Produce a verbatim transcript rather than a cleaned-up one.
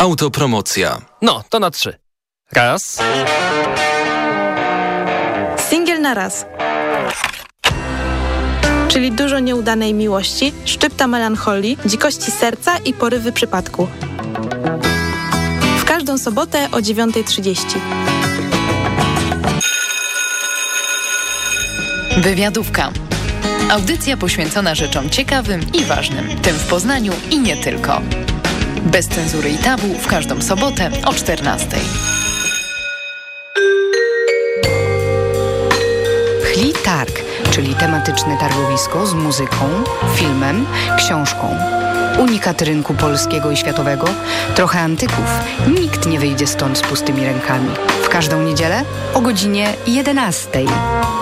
Autopromocja. No, to na trzy. Raz. Singiel na raz. Czyli dużo nieudanej miłości, szczypta melancholii, dzikości serca i porywy przypadku. W każdą sobotę o dziewiąta trzydzieści. Wywiadówka. Audycja poświęcona rzeczom ciekawym i ważnym, tym w Poznaniu i nie tylko. Bez cenzury i tabu w każdą sobotę o czternastej. Chli Targ, czyli tematyczne targowisko z muzyką, filmem, książką. Unikat rynku polskiego i światowego, trochę antyków. Nikt nie wyjdzie stąd z pustymi rękami. W każdą niedzielę o godzinie jedenastej.